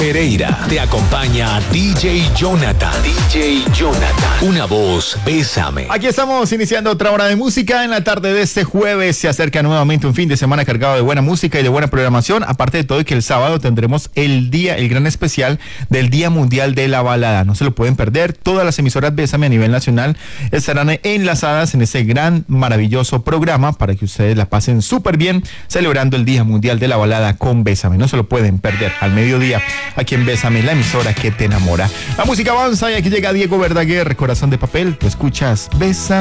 Pereira. Te acompaña DJ Jonathan. DJ Jonathan. Una voz, bésame. Aquí estamos iniciando otra hora de música en la tarde de este jueves. Se acerca nuevamente un fin de semana cargado de buena música y de buena programación. Aparte de todo, que el sábado tendremos el gran especial del Día Mundial de la Balada. No se lo pueden perder. Todas las emisoras Bésame a nivel nacional estarán enlazadas en ese gran, maravilloso programa para que ustedes la pasen súper bien celebrando el Día Mundial de la Balada con Bésame. No se lo pueden perder al mediodía aquí en Bésame, la emisora que te enamora. La música avanza y aquí llega Diego Verdaguer, Corazón de Papel. Tú escuchas Bésame.